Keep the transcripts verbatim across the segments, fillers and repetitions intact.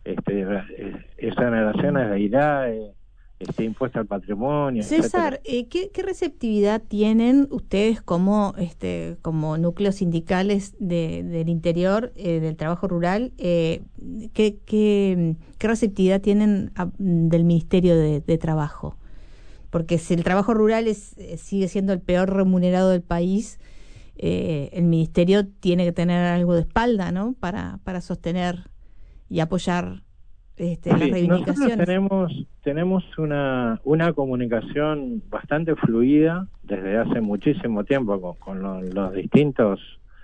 este, exoneraciones de I R A E, este impuesto al patrimonio, César, eh, ¿qué, ¿qué receptividad tienen ustedes como este como núcleos sindicales de, del interior, eh, del trabajo rural? Eh, ¿qué, qué, ¿Qué receptividad tienen a, del Ministerio de, de Trabajo? Porque si el trabajo rural es sigue siendo el peor remunerado del país, eh, el Ministerio tiene que tener algo de espalda, ¿no? Para, para sostener y apoyar este, las Sí, nosotros reivindicaciones. tenemos tenemos una una comunicación bastante fluida desde hace muchísimo tiempo con, con lo- los distintos,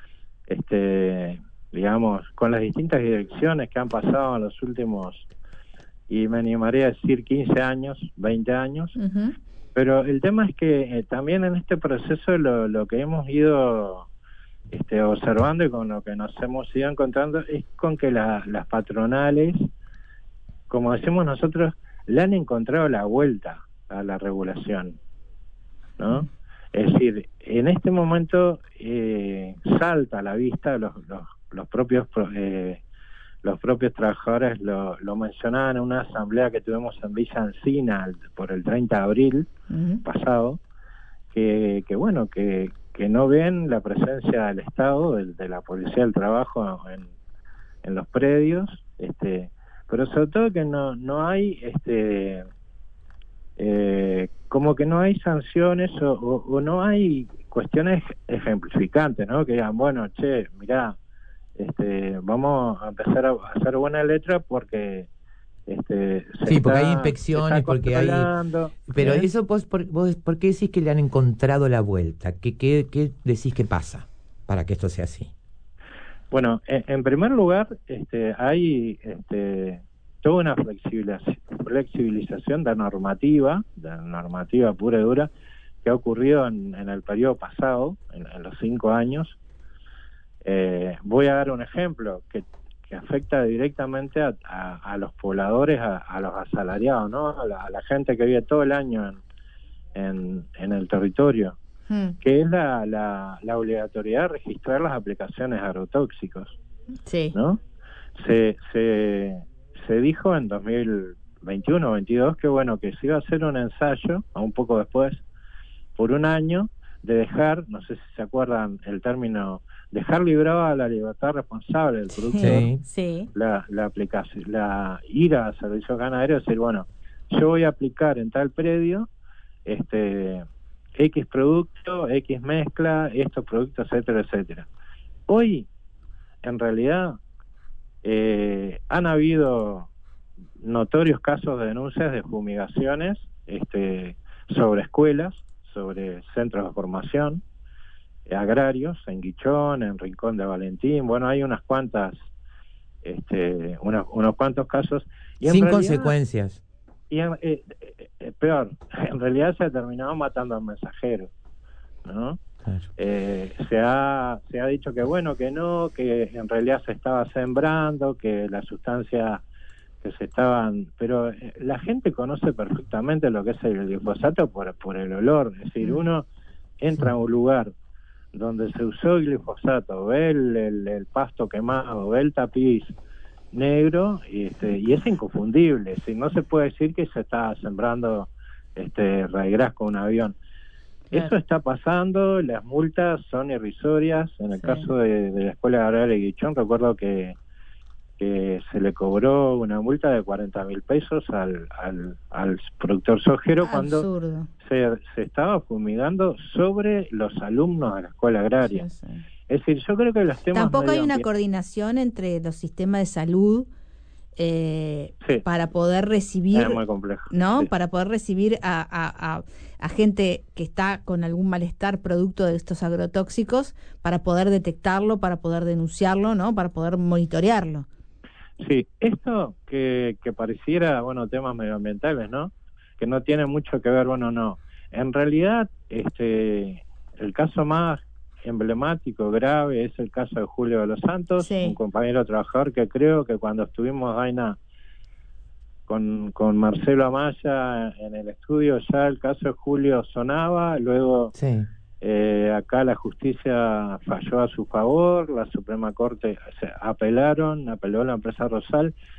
este, digamos, con las distintas direcciones que han pasado en los últimos, y me animaría a decir quince años, veinte años. Uh-huh. Pero el tema es que eh, también en este proceso lo, lo que hemos ido este, observando y con lo que nos hemos ido encontrando es con que la- las patronales, como decimos nosotros, le han encontrado la vuelta a la regulación, ¿no? Es decir, en este momento eh, salta a la vista los, los, los propios pro- eh, los propios trabajadores lo, lo mencionaban en una asamblea que tuvimos en Villa Encina el- por el treinta de abril Uh-huh. pasado, que, que bueno, que, que no ven la presencia del Estado, de, de la Policía del Trabajo en, en los predios, este, pero sobre todo que no no hay este eh, como que no hay sanciones o, o, o no hay cuestiones ejemplificantes, ¿no? Que digan, bueno, che, mirá, este, vamos a empezar a hacer buena letra porque este se Sí, porque hay está, se está inspecciones, porque hay... controlando, Pero ¿eh? eso, vos, por, vos, ¿por qué decís que le han encontrado la vuelta? ¿Qué, qué, qué decís que pasa para que esto sea así? Bueno, en, en primer lugar, este, hay este, toda una flexibilización, flexibilización de normativa, de normativa pura y dura, que ha ocurrido en, en el periodo pasado, en, en los cinco años. Eh, voy a dar un ejemplo que, que afecta directamente a, a, a los pobladores, a, a los asalariados, ¿no? A la, a la gente que vive todo el año en, en, en el territorio, Hmm. que es la, la, la obligatoriedad de registrar las aplicaciones de agrotóxicos, Sí. ¿no? Se, se, se dijo en dos mil veintiuno o veintidós que bueno, que se iba a hacer un ensayo, a un poco después, por un año, de dejar, no sé si se acuerdan el término, dejar librada a la libertad responsable del productor, Sí. Sí. la, la aplicación, la ir a servicios ganaderos, decir, bueno, yo voy a aplicar en tal predio, este X producto, X mezcla, estos productos, etcétera, etcétera. Hoy, en realidad, eh, han habido notorios casos de denuncias de fumigaciones este, sobre escuelas, sobre centros de formación eh, agrarios, en Guichón, en Rincón de Valentín. Bueno, hay unas cuantas, este, unos, unos cuantos casos. Y en Sin realidad, consecuencias. y en, eh, eh, eh, peor, en realidad se ha terminado matando al mensajero, ¿no? Claro. Eh, se ha se ha dicho que bueno, que no, que en realidad se estaba sembrando, que la sustancia que se estaban, pero eh, la gente conoce perfectamente lo que es el glifosato por por el olor, es decir, Mm. uno entra Sí. a un lugar donde se usó el glifosato, ve el, el, el pasto quemado, ve el tapiz negro y, este, y es inconfundible, si no se puede decir que se está sembrando este raigras con un avión. Claro. Eso está pasando, las multas son irrisorias. En el Sí. caso de, de la Escuela Agraria de Guichón, recuerdo que, que se le cobró una multa de cuarenta mil pesos al, al, al productor sojero cuando Absurdo. se, se estaba fumigando sobre los alumnos de la Escuela Agraria. Sí, sí. Es decir, yo creo que los temas Tampoco hay una medioambientales... coordinación entre los sistemas de salud eh, Sí, para poder recibir, es muy complejo. ¿no? Sí. Para poder recibir a, a, a, a gente que está con algún malestar producto de estos agrotóxicos, para poder detectarlo, para poder denunciarlo, ¿no? Para poder monitorearlo. Sí, esto que, que pareciera, bueno, temas medioambientales, ¿no? Que no tiene mucho que ver, bueno, no. En realidad, este, el caso más emblemático, grave, es el caso de Julio de los Santos, Sí. un compañero trabajador que creo que cuando estuvimos, Aina, con, con Marcelo Amaya en el estudio, ya el caso de Julio sonaba, luego... Sí. Eh, acá la justicia falló a su favor, la Suprema Corte se apelaron, apeló la empresa Rosal,